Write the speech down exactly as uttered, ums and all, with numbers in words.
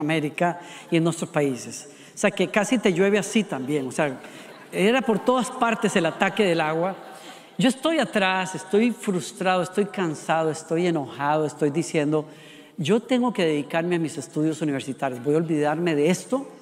América y en nuestros países. O sea, que casi te llueve así también. O sea, era por todas partes el ataque del agua. Yo estoy atrás, estoy frustrado, estoy cansado, estoy enojado, estoy diciendo, yo tengo que dedicarme a mis estudios universitarios. Voy a olvidarme de esto